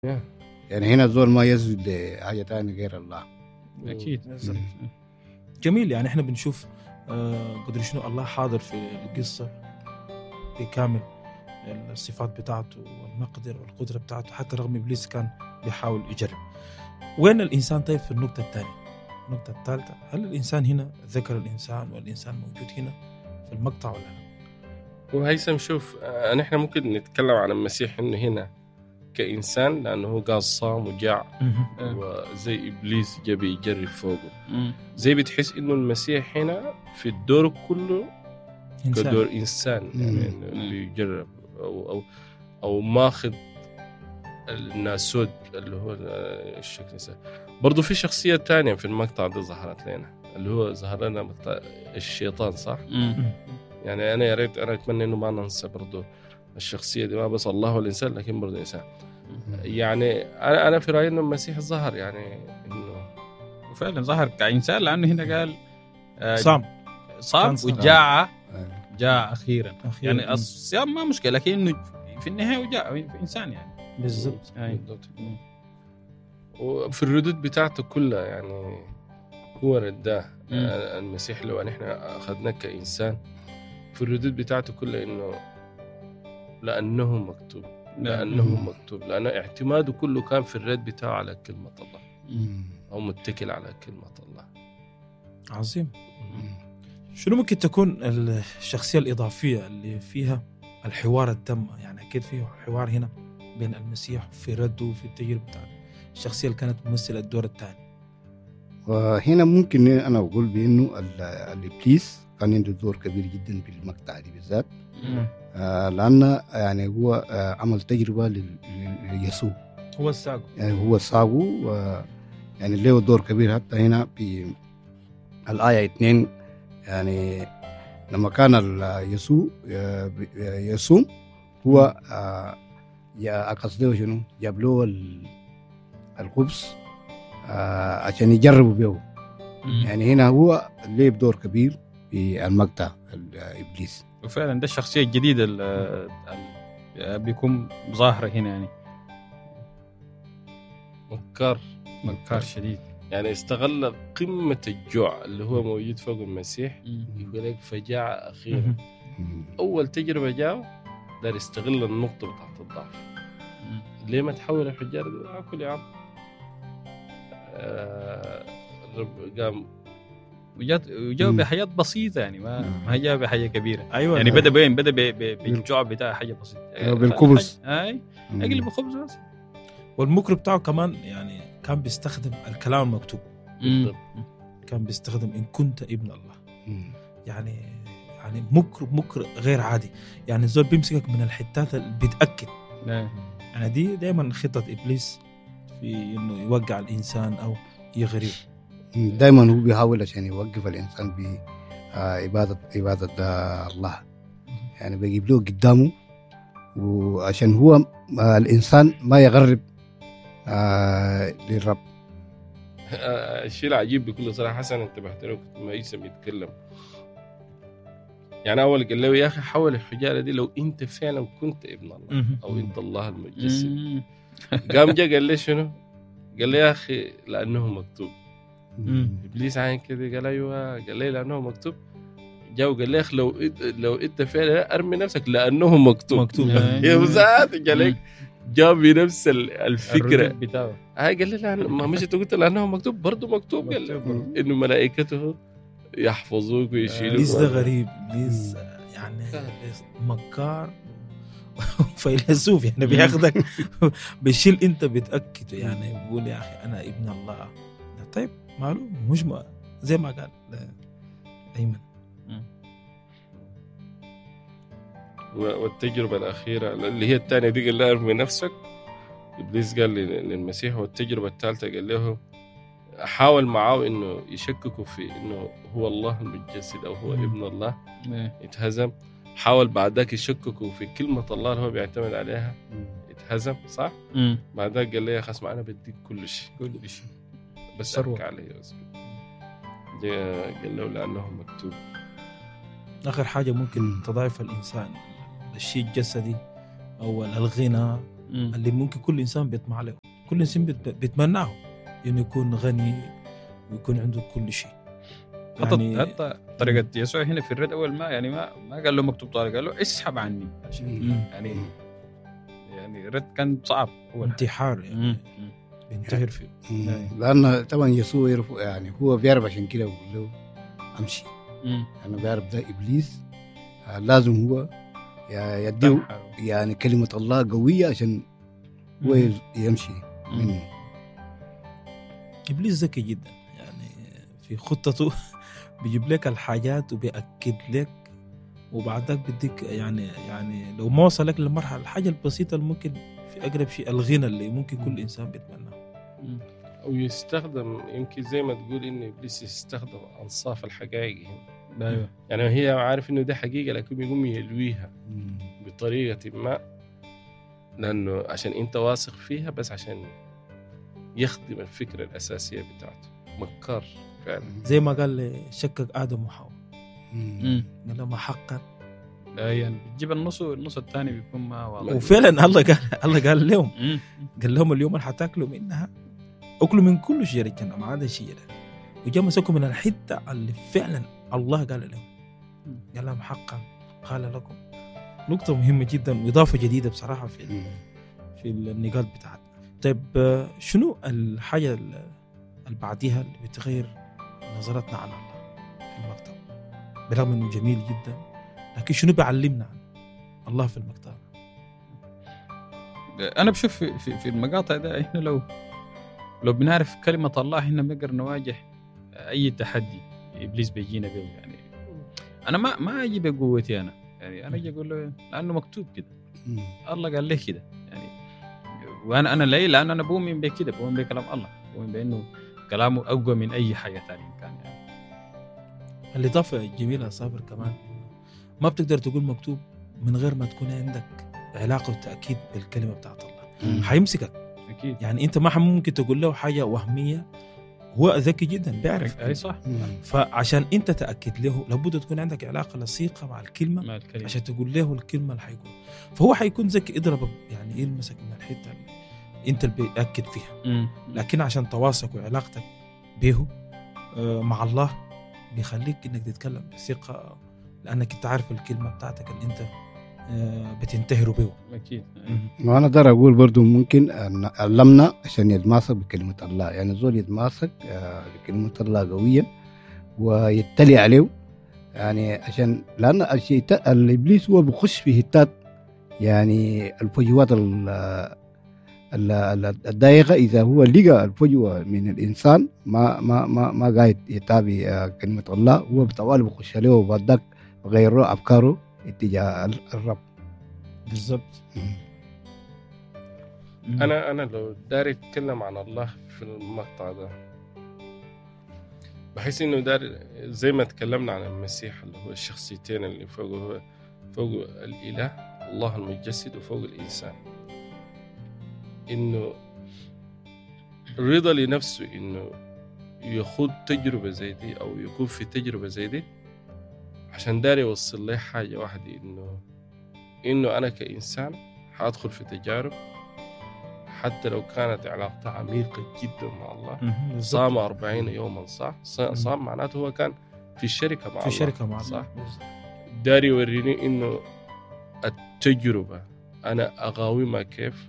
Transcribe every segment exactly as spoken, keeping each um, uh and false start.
يعني هنا الزول ما يسجد حاجة تانية غير الله. أكيد. جميل. يعني إحنا بنشوف آه قدر شنو الله حاضر في القصة بكامل الصفات بتاعته والمقدر والقدرة بتاعته، حتى رغم إبليس كان بيحاول يجرب. وين الإنسان طيب في النقطة الثانية؟ النقطة الثالثة، هل الإنسان هنا ذكر الإنسان والإنسان موجود هنا في المقطع ولا لا؟ وهيثم شوف، نحن ممكن نتكلم عن المسيح إنه هنا كإنسان لأنه هو قاعد صام وجاع وزي إبليس جاء بيجرب فوقه، زي بتحس إنه المسيح هنا في الدور كله إنسان. كدور إنسان يعني اللي يجرب أو أو أو ماخذ الناسود اللي هو الشكل الإنسان. برضو في شخصية تانية في المقطع ده ظهرت لنا، اللي هو ظهر لنا مقطع الشيطان، صح؟ مم. يعني أنا يا ريت أنا أتمنى إنه ما ننسى برضو الشخصية دي، ما بس الله والإنسان لكن برضو إنسان. يعني أنا أنا في رأيي إنه المسيح ظهر، يعني إنه وفعلا ظهر كإنسان، لأنه هنا قال آه صام صام وجاع جاع أخيرا. أخيراً. يعني الصيام ما مشكلة، لكنه في النهاية وجاع في إنسان يعني بالضبط. بالضبط. وفي الردود بتاعته كلها يعني هو رداه المسيح. لو نحن أخذناه كإنسان في الردود بتاعته كلها إنه لأنه مكتوب لأنه مكتوب لأنه اعتماده كله كان في الرد بتاعه على كلمة الله أو متكل على كلمة الله. عظيم. شنو ممكن تكون الشخصية الإضافية اللي فيها الحوار التام؟ يعني أكيد فيه حوار هنا بين المسيح في رده وفي التجربة بتاعته، الشخصية اللي كانت ممثلة الدور الثاني. وهنا ممكن أنا أقول بأنه الإبليس كان عنده دور كبير جدا في المقطع دي بالذات، آه لأن يعني هو آه عمل تجربة ليسوع، هو الساقو يعني هو الساقو، يعني له دور كبير. حتى هنا في الآية اثنين يعني لما كان يسوع يصوم هو آه يا قصده شنو جاب له الخبز آه عشان يجربوا به. يعني هنا هو ليه دور كبير في المقطع الإبليس. وفعلا ده الشخصية الجديدة اللي بيكون ظاهرة هنا، يعني مكار مكار شديد. يعني استغل قمة الجوع اللي هو موجود فوق المسيح، يقول لك فجاع أخيرا. أول تجربة جاء دار يستغل النقطة بتاعت الضعف. ليه ما تحول الحجار أكل يا عم؟ آه الرب قام وجاء بحياة بسيطة، يعني ما ما جاء بحاجة كبيرة. أيوة. يعني بدأ بين بدأ بالجوع بتاع حاجة بسيطة، أيوة بالخبز. أي أقلب الخبز بس. والمكر بتاعه كمان يعني كان بيستخدم الكلام المكتوب. كان بيستخدم إن كنت ابن الله. مم. يعني يعني مكر مكر غير عادي. يعني الزول بيمسكك من الحتات اللي بيتأكد. نعم. يعني دي دائما خطة إبليس في إنه يوقع الإنسان أو يغريه. دائما هو بيحاول عشان يوقف الإنسان بعبادة عبادة الله. يعني بيجيب له قدامه، وعشان هو الإنسان ما يغرب للرب. الشيء العجيب بكل صراحة حسن انتبهت له كنت ما يسمى يتكلم. يعني أول قال له يا أخي حول الحجارة دي لو أنت فعلا كنت ابن الله أو أنت الله المتجسد. قام جاء قال لي شنو؟ قال لي يا أخي لأنه مكتوب. إبليس عين كده قال أيوة، قال لي لأنه مكتوب. جاء وقال لي لو لو أنت فعلا أرمي نفسك لأنه مكتوب. مكتوب. يا وزاد قال لك جاب بنفس الفكرة بتاعه. هاي قال لي لا ما مش أنت قلت لأنه مكتوب برضو مكتوب. قال إنه ملائكته يحفظوك ويشيلوك. ليس ده غريب، ليس يعني مكار فيلسوف، يعني بياخدك بيشيل انت بتأكد، يعني بيقول يا أخي أنا ابن الله. طيب معلوم مش ما زي ما قال أيمن. والتجربة الأخيرة اللي هي الثانية دي قال له ارمي نفسك. إبليس قال للمسيح. والتجربة الثالثة قال له حاول معاه إنه يشككوا في إنه هو الله المتجسد أو هو ابن الله. يتهزم. حاول بعدك يشككوا في كلمة الله اللي هو بيعتمد عليها. يتهزم صح؟ بعدك قال لي يا خصم أنا بديك كل شيء كل شيء بس أرك عليه. قال له لأنه مكتوب. آخر حاجة ممكن تضعف الإنسان الشيء الجسدي أو الغنى مم. اللي ممكن كل إنسان بيطمع له، كل إنسان بيت- بيتمناه إنه يكون غني ويكون عنده كل شيء. يعني حتى طريقة يسوع هنا في الرد أول ما يعني ما ما قال له مكتوب طارق، قال له اسحب عني مم. يعني يعني الرد كان صعب أول حاجة. انتحار يعني مم. بينتحر فيه. مم. لأن طبعا يسوع يعرف، يعني هو بيعرف عشان كده بقول له أمشي. مم. أنا بيعرف ده إبليس، آه، لازم هو ي- يديه تنحر. يعني كلمة الله قوية عشان هو مم. يمشي منه. إبليس ذكي جدا، يعني في خطته بيجيب لك الحاجات وبيأكد لك، وبعدك بديك يعني يعني لو ما وصلك للمرحلة الحاجة البسيطة اللي ممكن في أقرب شيء الغنى اللي ممكن كل إنسان بيتمناه. مم. أو يستخدم، يمكن زي ما تقول إن إبليس يستخدم أنصاف الحقائق هنا. أيوة. يعني هي عارف إنه ده حقيقة لكن بيقوم يلويها مم. بطريقة ما، لأنه عشان أنت واثق فيها، بس عشان يخدم الفكرة الأساسية بتاعته. مكار فعلا. زي ما قال شكك آدم وحواء، مم. قال لهم حقا، لا يعني بتجيب النص والنص الثاني بيكون ما واضح. وفعلا الله قال الله قال لهم مم. قال لهم اليوم اللي حتاكلوا منها اكلوا من كل شجرة الجنة ما عدا شجرة، وجاء مسكوا من الحتة اللي فعلا الله قال لهم، قال لهم حقا قال لكم. نقطة مهمة جدا وإضافة جديدة بصراحة في مم. في النقاط بتاعتنا. طيب آه، شنو الحاجة اللي بعديها اللي بتغير نظرتنا عن الله في المكتب، برغم انه جميل جدا، لكن شنو بيعلمنا عن الله في المكتب؟ أنا بشوف في, في, في المقاطع ده إحنا لو لو بنعرف كلمة الله إحنا بنقدر نواجه أي تحدي إبليس بيجينا به. يعني أنا ما ما أجي بقوتي أنا، يعني أنا أجي أقول له لأنه مكتوب كده، مم. الله قال لي كده يعني. وأنا أنا ليه؟ لأن أنا بؤمن بكده، بؤمن بكلام الله، بؤمن بأنه كلامه أقوى من أي حاجة ثانية كان يعني. الإضافة الجميلة صابر كمان ما بتقدر تقول مكتوب من غير ما تكون عندك علاقة وتأكيد بالكلمة بتاعت الله. مم. حيمسكك، أكيد يعني أنت ما ممكن تقول له حاجة وهمية، هو ذكي جدا بيعرف. أي صح. مم. فعشان أنت تأكد له لابد تكون عندك علاقة لصيقة مع الكلمة مع الكلمة. عشان تقول له الكلمة اللي حيقول، فهو حيكون ذكي يضربك يعني يلمسك من الحتة اللي أنت اللي بيأكد فيها. مم. لكن عشان تواصلك وعلاقتك به آه، مع الله بيخليك انك تتكلم بثقة، لانك انت عارف الكلمة بتاعتك اللي انت آه، بتنتهر به. أكيد. وأنا أقدر أقول برضو ممكن أن علمنا عشان يتماسك بكلمة الله، يعني زول يتماسك آه، بكلمة الله قويا ويتلي عليه، يعني عشان لأن الشيطان الإبليس هو بخش في هتات، يعني الفجوات ال- ال- ال- الضيقة. إذا هو لقى الفجوة من الإنسان ما ما ما ما قاعد يتابع آه، كلمة الله، هو بطوال بخش عليه وبعدك غير أفكاره اتجاه ال- الرب. بالضبط. أنا أنا لو داري أتكلم عن الله في المقطع ده، بحس إنه داري زي ما تكلمنا عن المسيح اللي هو الشخصيتين اللي فوق، هو فوق الإله الله المتجسد وفوق الإنسان، إنه رضا لنفسه إنه يخوض تجربة زي دي أو يكون في تجربة زي دي عشان داري يوصل لي حاجة واحدة، إنه إنه أنا كإنسان حأدخل في تجارب حتى لو كانت علاقتها عميقة جدا مع الله. صام أربعين يوما، صح؟ صام معناته هو كان في الشركة مع في الله، شركة مع صح؟ الله. داري يوريني إنه التجربة أنا أقاومها كيف،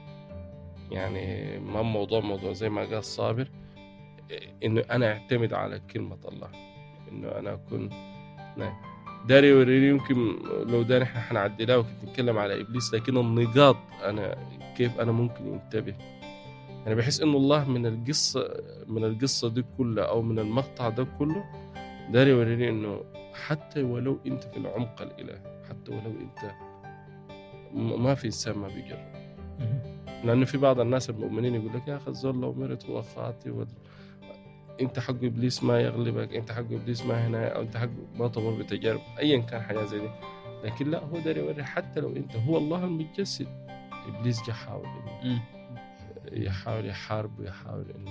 يعني ما موضوع موضوع زي ما قال صابر، إنه أنا أعتمد على كلمة الله، إنه أنا أكون داري يوريني. يمكن لو داري إحنا حنعدلها وكنت نتكلم على إبليس، لكن النقاط أنا كيف أنا ممكن ينتبه. أنا بحس إنه الله من القصة من القصة دي كلها أو من المقطع ده كله داري يوريني إنه حتى ولو أنت في العمق الإلهي، حتى ولو أنت ما في إنسان ما بيجرب، لأنه في بعض الناس المؤمنين يقول لك يا أخي الزول لو مرت هو خاطئ و... أنت حق إبليس ما يغلبك، أنت حق إبليس ما هنا، أو أنت حق ما تمر بتجارب أيا كان حاجة زي دي. لكن لا، هو داري يوري حتى لو أنت هو الله المتجسد، إبليس جا حاول إنه يحاول يحارب ويحاول إنه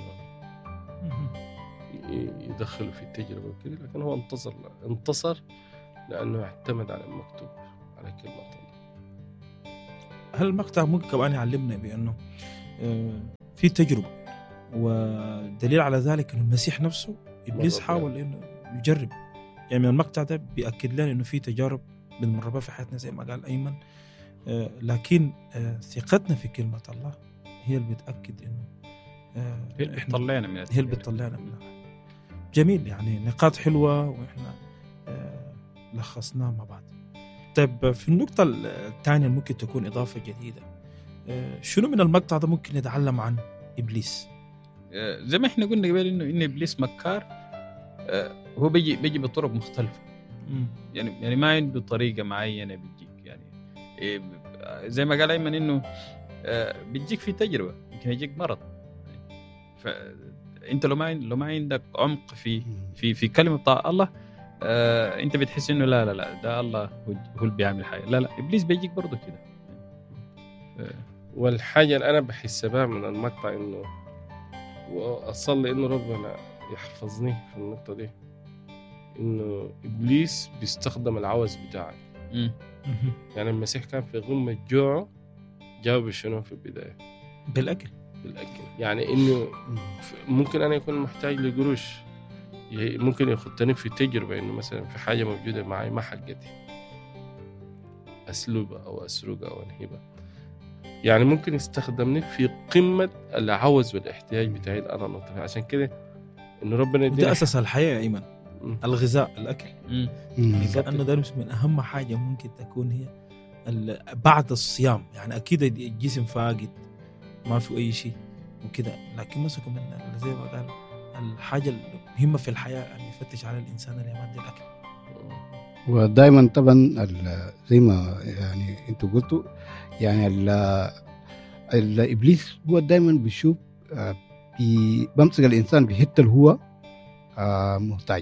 يدخله في التجربة وكذا، لكن هو انتصر انتصر لأنه اعتمد على المكتوب، على كلمة الله. هل المقطع ممكن كمان يعلمنا بأنه في تجربة، ودليل على ذلك أن المسيح نفسه إبليس حاول إنه يجرب. يعني من المقطع ده بيأكد لنا إنه في تجارب بنمر في حياتنا زي ما قال أيمن، لكن ثقتنا في كلمة الله هي اللي بتأكد إنه هي اللي بتطلعنا من هي اللي بتطلعنا منها. جميل، يعني نقاط حلوة وإحنا لخصناها مع بعض. طيب في النقطة الثانية ممكن تكون إضافة جديدة، شنو من المقطع ده ممكن نتعلم عن إبليس؟ زي ما إحنا قلنا قبل إنه إن إبليس مكار، هو بيجي بيجي بطرق مختلفة. م. يعني يعني ما عنده طريقة معينة بيجيك. يعني زي ما قال أيمن إنه بيجيك في تجربة، يمكن يجيك مرض. فأنت لو ما لو ما عندك عمق في في في كلمة بتاع الله، آه، انت بتحس انه لا لا لا ده الله هو اللي بيعمل حاجه. لا لا ابليس بيجيك برضه كده. آه. والحاجه اللي انا بحس بها من المقطع انه واصلي انه ربنا يحفظني في النقطه دي، انه ابليس بيستخدم العوز بتاعك. م. يعني المسيح كان في غمه جوعه، جاوب شنو في البدايه؟ بالاكل. بالاكل. يعني انه ممكن انا يكون محتاج لقروش، ممكن يخطني في تجربة إنه مثلا في حاجة موجودة معي ما حقتي، أسلوبها أو أسرقها أو أنهبها. يعني ممكن يستخدمني في قمة العوز والاحتياج بتاعي أنا نطفي. عشان كده إنه ربنا ده أساس الحياة يا إيمان، الغذاء، الأكل. لأنه ده من أهم حاجة ممكن تكون هي بعد الصيام. يعني أكيد الجسم فاقد ما في أي شيء وكده، لكن مسكوا من زي ما قال الحاجة المهمة في الحياة أن يفتش على الإنسان اللي يمد الأكل. ودائما طبعا زي ما يعني أنتوا قلتوا، يعني الإبليس هو دائما بيشوف بمسك الإنسان بحته اللي هو محتاج.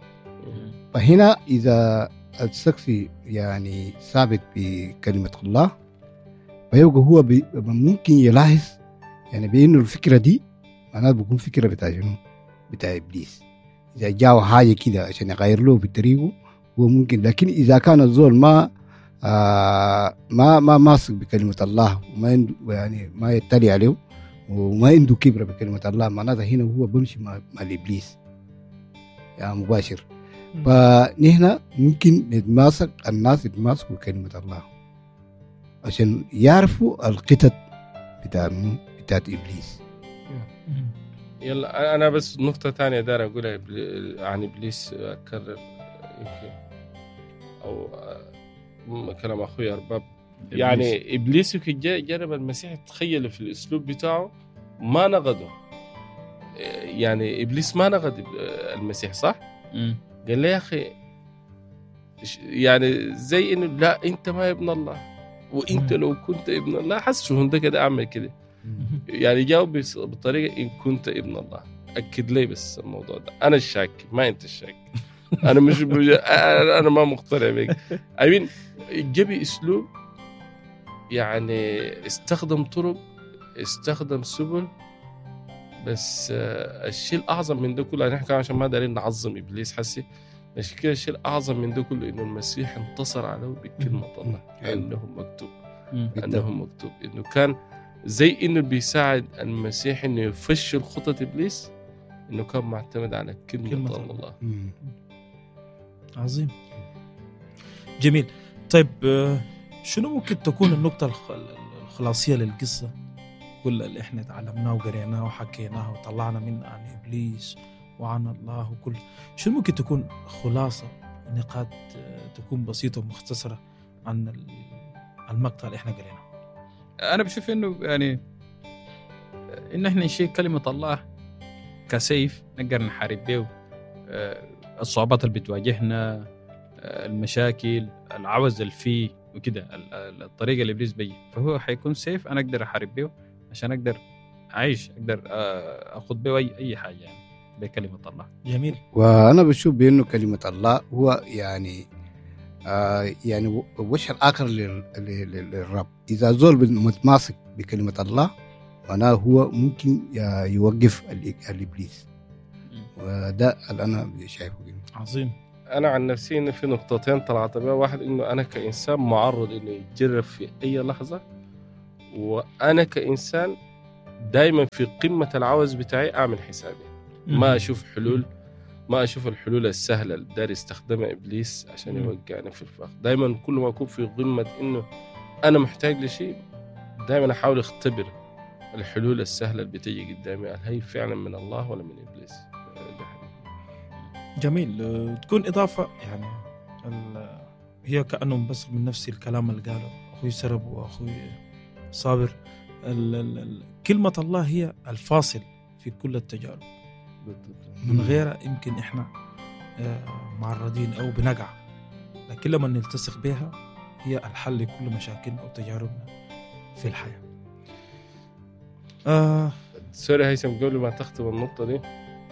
فهنا إذا الشخص يعني ثابت بكلمة الله، فيبقى هو ممكن يلاحظ يعني بأنه الفكرة دي معناته بيكون فكرة بتاع شنو؟ بتاع إبليس. إذا جاء حاجة كده عشان يغير له بطريقه هو ممكن، لكن إذا كان الزول ما آه ما ما ماسك بكلمة الله وما عنده يعني ما يتلي عليه وما عنده كبرة بكلمة الله، معناته هنا هو بمشي مع, مع الإبليس يعني مباشر. فنحن ممكن نتماسك، الناس يتماسكوا بكلمة الله عشان يعرفوا القطط بتاع بتاعت إبليس. يلا أنا بس نقطة تانية دار أقولها عن إبليس، أكرر يمكن أو كلام أخوي أرباب. يعني إبليس كي جرب المسيح تخيل في الأسلوب بتاعه ما نقده. يعني إبليس ما نقد المسيح صح؟ م. قال لي يا أخي يعني زي إنه لا أنت ما ابن الله، وأنت لو كنت ابن الله حسوا هنده كده أعمل كده. يعني جاوب بطريقة إن كنت ابن الله. أكد لي بس الموضوع ده، أنا الشاك ما أنت الشاك. أنا مش أنا ما مقتنع بك. أمين جبي أسلوب، يعني استخدم طرق، استخدم سبل، بس الشيء الأعظم من ده كله نحن كمان عشان ما دارين نعظم إبليس حسي، مش كده الشيء الأعظم من ده كله إنه المسيح انتصر عليه بكلمة الله. أنه مكتوب أنه مكتوب إنه كان زي إنه بيساعد المسيح إنه يفشل خطة إبليس، إنه كان معتمد على كلمة, كلمة الله, الله. عظيم، جميل. طيب شنو ممكن تكون النقطة الخلاصية للقصة كل اللي إحنا تعلمناه وقريناه وحكيناه وطلعنا منه عن إبليس وعن الله وكل شنو ممكن تكون خلاصة نقاط تكون بسيطة ومختصرة عن المقطع اللي إحنا قريناه؟ أنا بشوف إنه يعني إن إحنا نشيل كلمة الله كسيف نقدر نحارب به الصعوبات اللي بتواجهنا، المشاكل، العوز اللي فيه وكده، الطريقة اللي إبليس بيجي، فهو حيكون سيف أنا أقدر أحارب به عشان أقدر أعيش، أقدر أخذ به أي أي حاجة يعني بكلمة الله. جميل. وأنا بشوف بأنه كلمة الله هو يعني آه يعني وش الآخر للرب. إذا زول متماسك بكلمة الله معناه هو ممكن يوقف الإبليس، وده اللي أنا شايفه. عظيم. أنا عن نفسي إن في نقطتين طلعت بها. واحد إنه أنا كإنسان معرض إنه يتجرب في أي لحظة، وانا كانسان دائما في قمه العوز بتاعي اعمل حسابي، ما اشوف حلول، ما اشوف الحلول السهله اللي داري يستخدمها ابليس عشان يوقعني في الفخ. دائما كل ما اكون في قمه انه انا محتاج لشيء دائما احاول اختبر الحلول السهله اللي بتيجي قدامي، هل هي فعلا من الله ولا من ابليس. جميل. تكون اضافه يعني هي كانه بس من نفس الكلام اللي قاله اخوي سرب واخوي صابر. ال ال كلمه الله هي الفاصل في كل التجارب، من غيرها يمكن احنا معرضين او بنقع، لكن لما نلتصق بها هي الحل لكل مشاكلنا او تجاربنا في الحياه. آه سوري هيثم، قبل ما تختم النقطه دي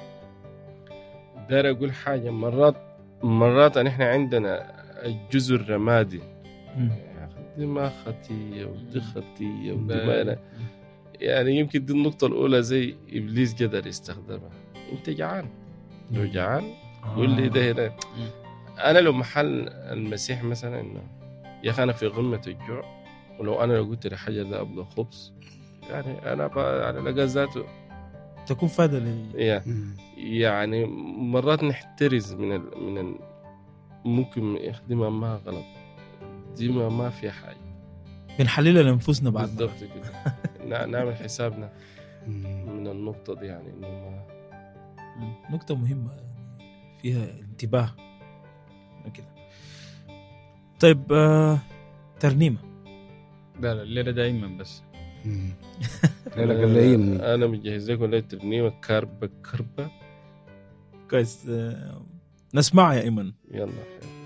داير اقول حاجه. مرات مرات نحن عندنا الجزء الرمادي، دي ما خطيه ودي خطيه ودي ما، يعني يمكن دي النقطه الاولى زي ابليس قدر يستخدمها. انت جعان، لو جعان قول لي ده هنا. انا لو محل المسيح مثلا انه يا اخي انا في قمه الجوع، ولو انا لو قلت لحاجه ده ابغى خبز، يعني انا على لقى ذاته تكون فايده لي. يعني مرات نحترز من ال... من ال... ممكن يخدمها ما غلط، دي ما, ما في حاجه، بنحللها لانفسنا بعد بالضبط كده. نعمل حسابنا من النقطه دي، يعني انه ما... نقطه مهمه فيها انتباه كده. طيب آه... ترنيمه. لا لا الليله دائما بس لا قال لي من انا مجهز لكم ليله ترنيمه كربه كربه كويس. آه... نسمعها يا ايمن. يلا.